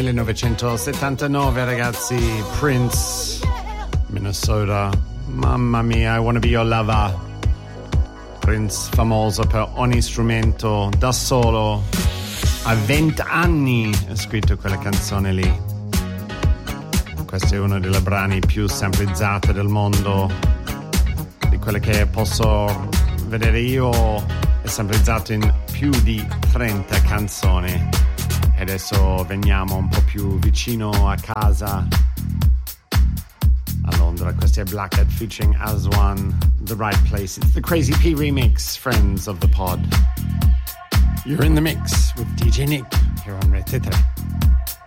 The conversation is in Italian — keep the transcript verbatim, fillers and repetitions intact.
millenovecentosettantanove, ragazzi, Prince, Minnesota. Mamma mia, I Wanna Be Your Lover. Prince, famoso per ogni strumento, da solo. A venti anni ha scritto quella canzone lì. Questo è uno dei brani più samplizzati del mondo, di quelle che posso vedere io. È samplizzato in più di trenta canzoni. E adesso veniamo un po' più vicino a casa, a Londra. Questo è Blackhead featuring As One, The Right Place. It's the Crazy P remix, friends of the pod. You're in the mix with D J Nick here on Rete tre.